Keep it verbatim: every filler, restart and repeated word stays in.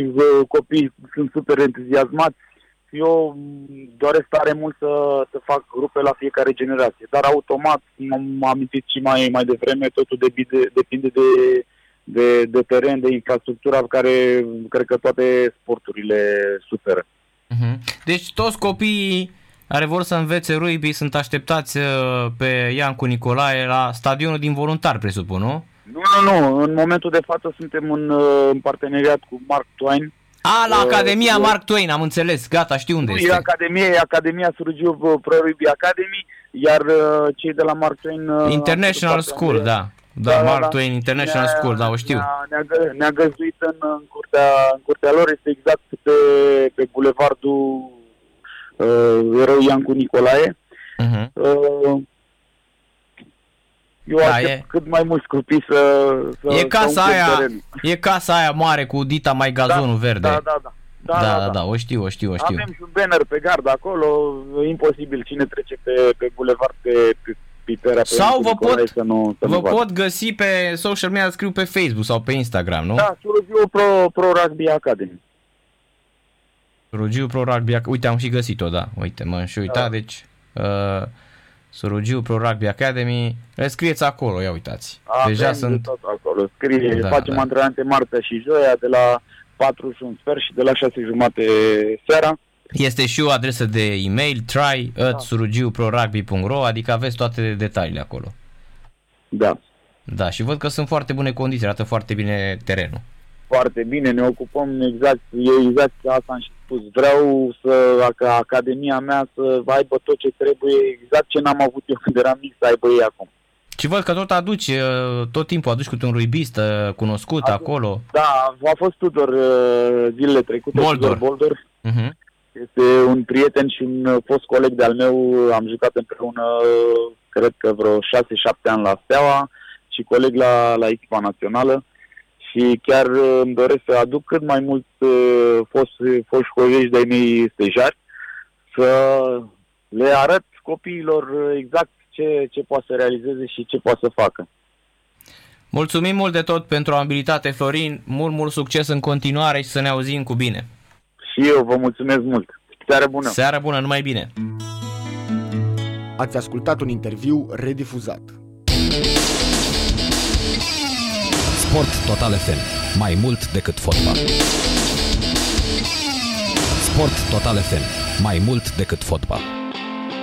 copiii sunt super entuziasmați. Eu doresc tare mult să, să fac grupe la fiecare generație, dar automat, m-am amintit și mai, mai devreme, totul depinde, depinde de, de, de teren, de infrastructura care cred că toate sporturile suferă. Uh-huh. Deci toți copiii care vor să învețe rugby sunt așteptați pe Iancu Nicolae la stadionul din Voluntari, presupun, nu? Nu, nu, nu. În momentul de față suntem în, în parteneriat cu Mark Twain. A, la Academia uh, Mark Twain, am înțeles, gata, știu unde este. E Academia, e Academia Surugiu Pro Rugby Academy, iar uh, cei de la Mark Twain... Uh, International School, de... da. Da, da, Mark da, Twain International ne-a, School, da, o știu. Ne-a, ne-a, gă, ne-a găzduit în, în, curtea, în curtea lor, este exact pe, pe bulevardul uh, Erou Iancu Nicolae. Uh-huh. Uh, Eu da, aștept e... cât mai mulți copii să, să e casa să aia, e casa aia mare cu dita mai gazonul da, verde. Da, da, da. Da, da, da, da, da, da, o știu, o știu, o știu. Avem și un banner pe gard acolo, e imposibil cine trece pe, pe bulevard pe, pe Piterea. Sau vă pot, să nu, să vă pot găsi pe social media, scriu pe Facebook sau pe Instagram, nu? Da, Surugiu Pro, Pro Rugby Academy. Surugiu Pro Rugby Academy, uite, am și găsit-o, da, uite, m-am și uitat, da. Deci... Uh, Surugiu Pro Rugby Academy, le scrieți acolo, ia uitați. Avem deja sunt tot acolo. Scrie, da, facem da. antrenamente marțea și joia de la patru și un sfert și de la șase jumate seara. Este și o adresă de e-mail try at surugiu pro rugby punct ro, adică aveți toate detaliile acolo. Da. Da, și văd că sunt foarte bune condiții, arată foarte bine terenul. Foarte bine, ne ocupăm exact, e exact asta am și spus. Vreau să, ca academia mea să aibă tot ce trebuie, exact ce n-am avut eu când eram mic, să aibă ei acum. Și văd că tot aduci, tot timpul aduci cu un rugbist cunoscut Adu- acolo. Da, a fost Tudor zilele trecute. Boldor. Boldor. Uh-huh. Este un prieten și un fost coleg de-al meu, am jucat împreună, cred că vreo șase șapte ani la Steaua și coleg la, la echipa națională. Și chiar îmi doresc să aduc cât mai mult uh, foști, foști colegi de-ai mei stejari, să le arăt copiilor exact ce, ce poate să realizeze și ce poate să facă. Mulțumim mult de tot pentru amabilitate, Florin, mult, mult succes în continuare și să ne auzim cu bine. Și eu vă mulțumesc mult. Seară bună! Seară bună, numai bine! Ați ascultat un interviu redifuzat. Sport Total F M. Mai mult decât fotbal. Sport Total F M. Mai mult decât fotbal.